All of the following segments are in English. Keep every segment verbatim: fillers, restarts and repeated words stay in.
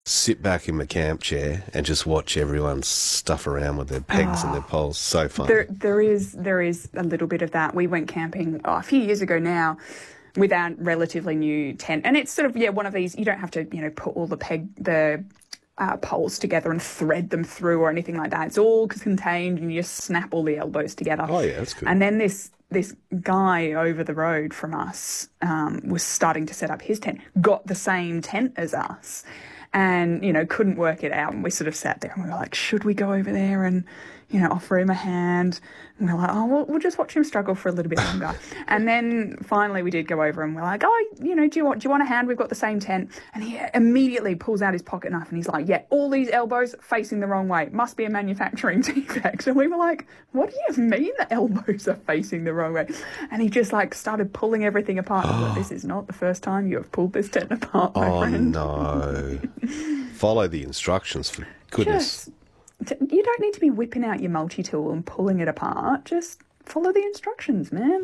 sit back in the camp chair and just watch everyone stuff around with their pegs and their poles. So funny. There, there is, there is a little bit of that. We went camping oh, a few years ago now with our relatively new tent, and it's sort of yeah one of these. You don't have to you know put all the peg the uh, poles together and thread them through or anything like that. It's all contained, and you just snap all the elbows together. Oh yeah, that's good. And then this. This guy over the road from us um, was starting to set up his tent, got the same tent as us, and, you know, couldn't work it out. And we sort of sat there and we were like, should we go over there and, you know, offer him a hand? And we we're like, oh, we'll, we'll just watch him struggle for a little bit longer. And then finally we did go over and we're like, oh, you know, do you want, do you want a hand? We've got the same tent. And he immediately pulls out his pocket knife and he's like, yeah, all these elbows facing the wrong way. Must be a manufacturing defect. And we were like, what do you mean the elbows are facing the wrong way? And he just like started pulling everything apart. I was like, this is not the first time you have pulled this tent apart, my oh, friend. no. Follow the instructions, for goodness. Just, you don't need to be whipping out your multi-tool and pulling it apart. Just follow the instructions, man.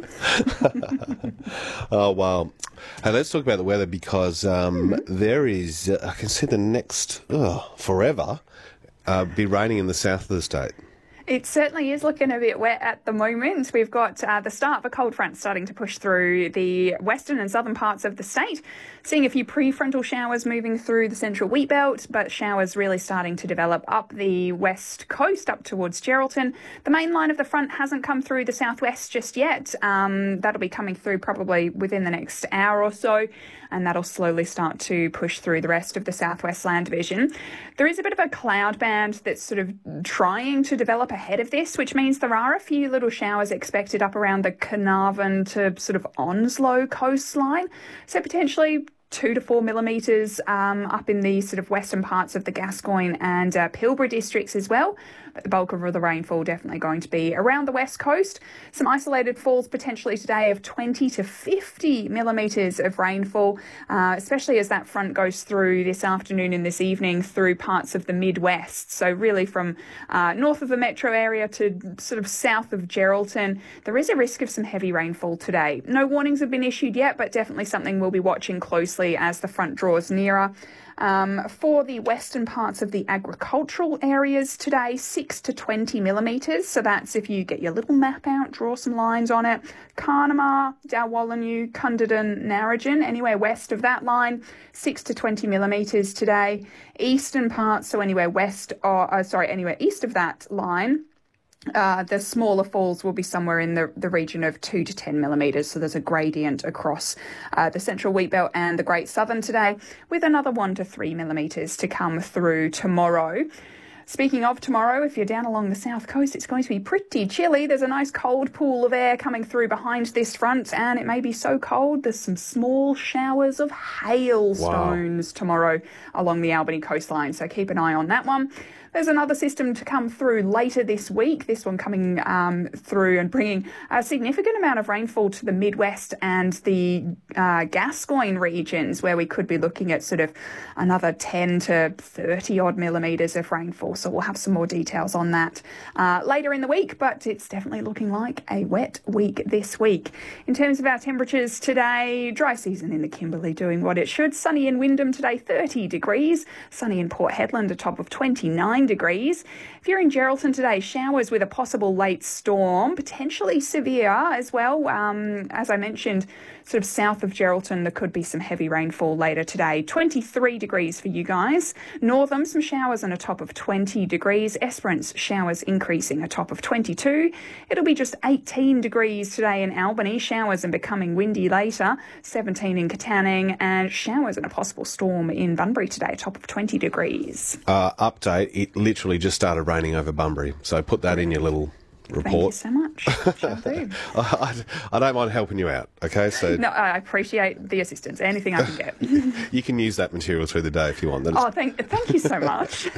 Oh, wow. Hey, let's talk about the weather because um, mm-hmm. there is, uh, I can see the next, oh, forever, uh, be raining in the south of the state. It certainly is looking a bit wet at the moment. We've got uh, the start of a cold front starting to push through the western and southern parts of the state. Seeing a few prefrontal showers moving through the central wheat belt, but showers really starting to develop up the west coast up towards Geraldton. The main line of the front hasn't come through the southwest just yet. Um, that'll be coming through probably within the next hour or so, and that'll slowly start to push through the rest of the southwest land division. There is a bit of a cloud band that's sort of trying to develop ahead of this, which means there are a few little showers expected up around the Carnarvon to sort of Onslow coastline. So potentially two to four millimetres um, up in the sort of western parts of the Gascoyne and uh, Pilbara districts as well. But the bulk of the rainfall definitely going to be around the west coast. Some isolated falls potentially today of twenty to fifty millimetres of rainfall, uh, especially as that front goes through this afternoon and this evening through parts of the Midwest. So really from uh, north of the metro area to sort of south of Geraldton, there is a risk of some heavy rainfall today. No warnings have been issued yet, but definitely something we'll be watching closely as the front draws nearer. Um, for the western parts of the agricultural areas today, six to twenty millimetres. So that's if you get your little map out, draw some lines on it. Carnamah, Dalwallinu, Cunderdin, Narrogin, anywhere west of that line, six to twenty millimetres today. Eastern parts, so anywhere west, or uh, sorry, anywhere east of that line, Uh, the smaller falls will be somewhere in the, the region of two to ten millimetres. So there's a gradient across uh, the central wheat belt and the Great Southern today, with another one to three millimetres to come through tomorrow. Speaking of tomorrow, if you're down along the south coast, it's going to be pretty chilly. There's a nice cold pool of air coming through behind this front, and it may be so cold there's some small showers of hailstones wow. tomorrow along the Albany coastline. So keep an eye on that one. There's another system to come through later this week, this one coming um, through and bringing a significant amount of rainfall to the Midwest and the uh, Gascoyne regions, where we could be looking at sort of another ten to thirty odd millimetres of rainfall. So we'll have some more details on that uh, later in the week, but it's definitely looking like a wet week this week. In terms of our temperatures today, dry season in the Kimberley doing what it should. Sunny in Wyndham today, thirty degrees. Sunny in Port Hedland, a top of twenty-nine degrees. If you're in Geraldton today, showers with a possible late storm, potentially severe as well. Um, as I mentioned, sort of south of Geraldton, there could be some heavy rainfall later today. twenty-three degrees for you guys. Northam, some showers and a top of twenty degrees. Esperance, showers increasing, a top of twenty-two. It'll be just eighteen degrees today in Albany. Showers and becoming windy later. seventeen in Katanning, and showers and a possible storm in Bunbury today, a top of twenty degrees. Uh, update, it literally just started raining over Bunbury, so put that in your little report. Thank you so much. Shall do. I, I don't mind helping you out, okay? So no, I appreciate the assistance. Anything I can get. You can use that material through the day if you want. That oh, thank, thank you so much.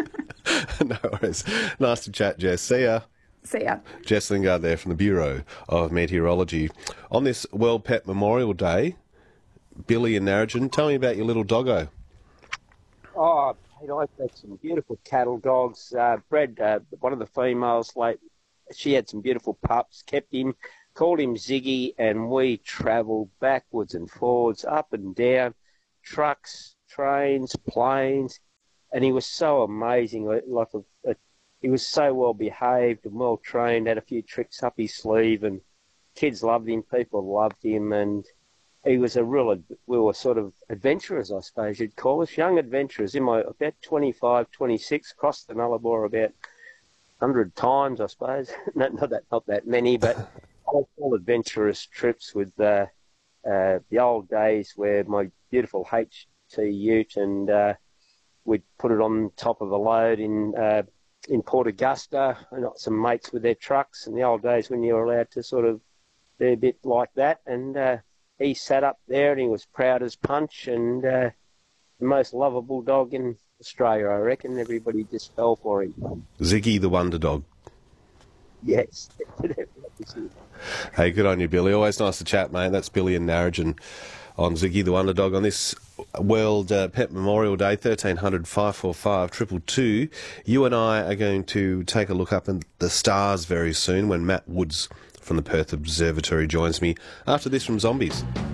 No worries. Nice to chat, Jess. See ya. See ya. Jess Lingard there from the Bureau of Meteorology. On this World Pet Memorial Day, Billy and Narrogin, tell me about your little doggo. Oh, I've got some beautiful cattle dogs. Uh, bred uh, one of the females late. She had some beautiful pups, kept him, called him Ziggy, and we travelled backwards and forwards, up and down, trucks, trains, planes, and he was so amazing. Like a, a, he was so well behaved and well trained. Had a few tricks up his sleeve, and kids loved him. People loved him, and he was a real. We were sort of adventurers, I suppose you'd call us, young adventurers. In my about twenty-five, twenty-six, crossed the Nullarbor about hundred times, I suppose. not, not that, not that many, but all, all adventurous trips with uh, uh, the old days where my beautiful H T Ute, and uh, we'd put it on top of a load in uh, in Port Augusta. I got some mates with their trucks, in the old days when you were allowed to sort of be a bit like that. And uh, he sat up there and he was proud as punch, and uh, the most lovable dog in Australia, I reckon. Everybody just fell for him. Ziggy the Wonder Dog. Yes. Hey, good on you, Billy. Always nice to chat, mate. That's Billy and Narrogin on Ziggy the Wonder Dog on this World uh, Pet Memorial Day, thirteen hundred, five four five, two two two. You and I are going to take a look up at the stars very soon when Matt Woods from the Perth Observatory joins me after this from Zombies.